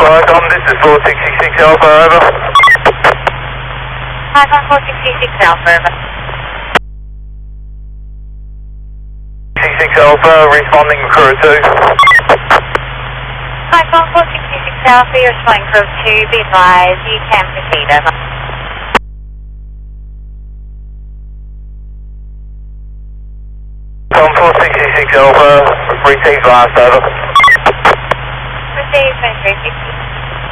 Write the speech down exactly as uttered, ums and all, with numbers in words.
Vicom, this is four six six Alpha, over. Vicom four six six Alpha, over. six six Alpha, responding crew two. Vicom four six six Alpha, you're showing crew two, be advised, you can proceed, over. Vicom four six six Alpha, received last, over. Received, twenty-three six